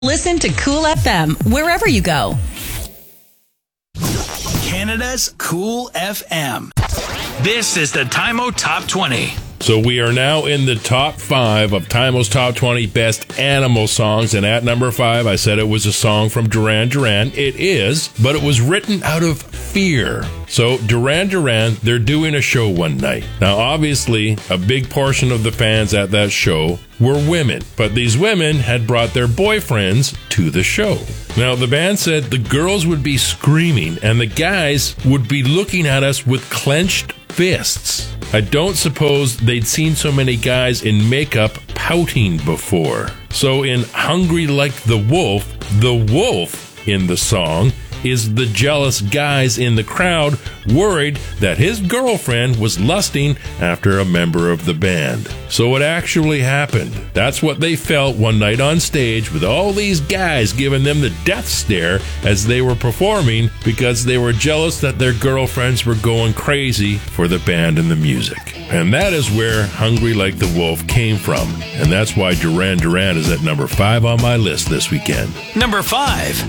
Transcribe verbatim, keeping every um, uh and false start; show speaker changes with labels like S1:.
S1: Listen to Cool F M wherever you go.
S2: Canada's Cool F M. This is the Time-O Top twenty.
S3: So we are now in the top five of Time-O's Top twenty Best Animal Songs. And at number five, I said it was a song from Duran Duran. It is, but it was written out of fear. So Duran Duran, they're doing a show one night. Now, obviously, a big portion of the fans at that show were women. But these women had brought their boyfriends to the show. Now, the band said the girls would be screaming and the guys would be looking at us with clenched fists. I don't suppose they'd seen so many guys in makeup pouting before. So in Hungry Like the Wolf, the wolf in the song is the jealous guys in the crowd worried that his girlfriend was lusting after a member of the band. So it actually happened. That's what they felt one night on stage with all these guys giving them the death stare as they were performing because they were jealous that their girlfriends were going crazy for the band and the music. And that is where Hungry Like the Wolf came from. And that's why Duran Duran is at number five on my list this weekend.
S2: Number five.